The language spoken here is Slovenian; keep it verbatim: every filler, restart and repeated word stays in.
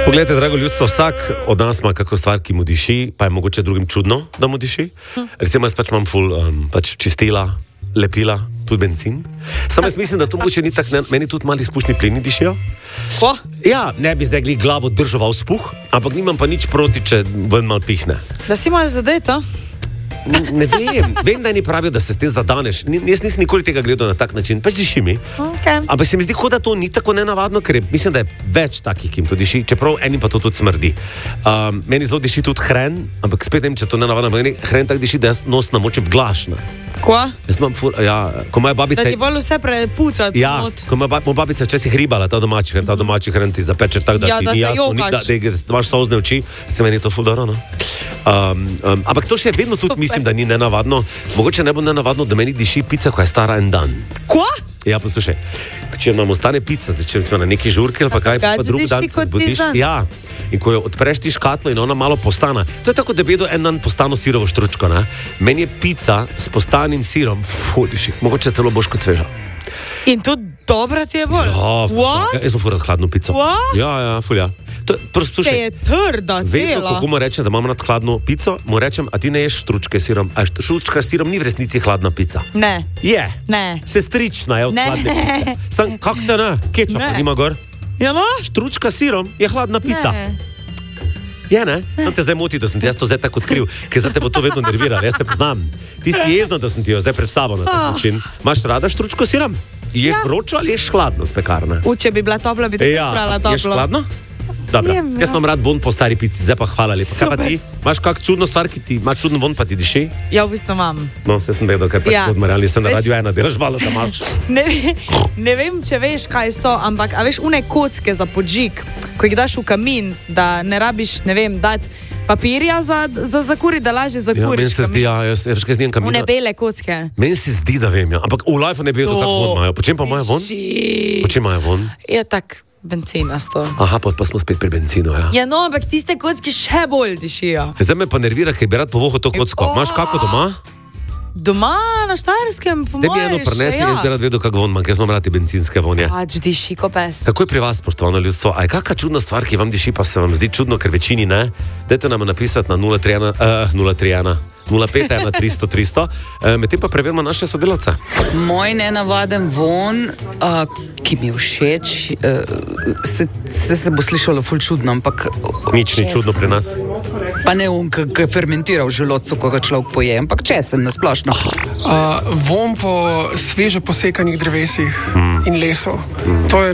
Poglejte, drago ljudstvo, vsak od nas ima kako stvar, ki mu diši, pa je mogoče drugim čudno, da mu diši. Recimo, jaz pač imam ful um, pač čistila, lepila, tudi benzin. Samo jaz mislim, da to mogoče ni tako, ne, meni tudi mali izpušni plini dišijo. Ko? Ja, ne bi zdaj gli glavo držal v spuh, ampak nimam pa nič proti, če ven mal pihne. Da si imaš zadeto? Ne vem, vem, da ni pravijo, da se s tem zadaneš. Ni, jaz nisem nikoli tega gledal na tak način, pač diši mi. Okay. Ampak se mi zdi, kot da to ni tako nenavadno, ker mislim, da je več takih, ki jim to diši, čeprav enim pa to tudi smrdi. Um, meni zelo diši tudi hren, ampak spet ne vem, če to nenavadno, meni hren tak diši, da jaz nos namočim v glaš. Ne. Ko? Jaz imam ful, ja, ko moja babica... Da ti bolj vse prepucati. Ja, not. Ko moja babica včasih ribala, ta domači hren, ta domači hren ti zapeče tak, da ja, ti da ni jasno, ni, da, da, da imaš solzne oči, se meni je to ful dobro, no. Um, um, ampak to še vedno tudi mislim, da ni nenavadno. Mogoče ne bo nenavadno, da meni diši pica, ko je stara en dan. Ko? Ja, poslušaj, če nam ostane pica, če smo na neki žurki ali pa kaj, pa drug dan se zbudiš. Ja, in ko jo odpreš ti škatlo in ona malo postana. To je tako, da bi jedel en dan postano sirovo štručko, ne? Meni je pica s postanim sirom, fu, diši, mogoče celo boš kot sveža. In to dobra ti je bolj? Ja, jaz sem furat hladno pico. What? Ja, ja, fulja. Če je trda, cela. Vedno, ko mu rečem, da imam nad hladno pico, mu rečem, a ti ne ješ štručke s sirom. A štručka s sirom ni v resnici hladna pica. Ne. Je. Ne. Sestrična je od ne. hladne pice. Sam, kak da ne? Kečap pa nima gor. Ja, no? Štručka s sirom je hladna pica. Ne. Je, ne? Sam te zdaj moti, da sem ti jaz to zdaj tako odkril, ker zdaj te bo to vedno nerviralo. Jaz te poznam. Ti si jezna, da sem ti jo zdaj predstavil na tak način. Imaš rada štručko s sirom? Ješ ja. Vročo ali ješ hladno z pekarne? U, če bi bila topla, bi tako ja, sprala toplo. Ješ hladno? Dobro, Jem, jaz ja. imam rad von po stari pici, zdaj pa hvala lepa. Kaj pa ti? Imaš kak čudno stvar, ki ti ima čudno von, pa ti diši? Ja, v bistvu imam. No, se sem vedel, kaj pa ja. Od Marjani sem na radio ena, delaš valo, da imaš. Ne, ne vem, če veš, kaj so, ampak a veš, une kocke za podžig, ko jih daš v kamin, da ne rabiš, ne vem, dati papirja za, za zakuri, da lažje zakuriš. Ja, meni se zdi, ja, jaz, jaz kaj znam kamina. Une bele kocke. Meni se zdi, da vem, ja. Ampak v life ne bi vedel, kako von imajo. Po čem pa imajo von? Po čem imajo von? Je tak benzinasto. Aha, pa, pa smo spet pri benzinu, ja. Ja, no, ampak tiste kocke še bolj dišijo. Zdaj me pa nervira, ker bi rad povohal to kocko. Imaš kako doma? Doma na Štajerskem, po moje. Da bi eno prinesi, ja. Jaz bi rad vedel, kako von manj, ker smo radi benzinske vonje. Pač diši, ko pes. Tako je pri vas, spoštovano ljudstvo. A je kakšna čudna stvar, ki vam diši, pa se vam zdi čudno, ker večini ne? Dajte nam napisati na nula tri ena, uh, nula tri ena, nula pet ena tristo tristo. Uh, medtem pa preverimo naše sodelavce. Moj nenavaden von, uh, ki mi je všeč, uh, se, se, se bo slišalo ful čudno, ampak... Nič ni čudno pri nas. Pa ne on, ki fermentira v želodcu, ko ga človek poje, ampak česen nasplošno. Uh, von po sveže posekanih drevesih mm. in lesov. Mm. To je